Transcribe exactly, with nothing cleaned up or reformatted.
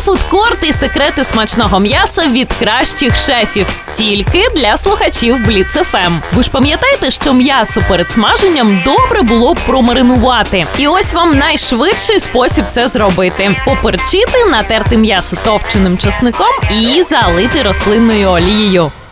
фудкорт і секрети смачного м'яса від кращих шефів. Тільки для слухачів Бліц еф ем. Ви ж пам'ятаєте, що м'ясо перед смаженням добре було б промаринувати. І ось вам найшвидший спосіб це зробити. Поперчити, натерти м'ясо товченим чесником і залити рослинною олією.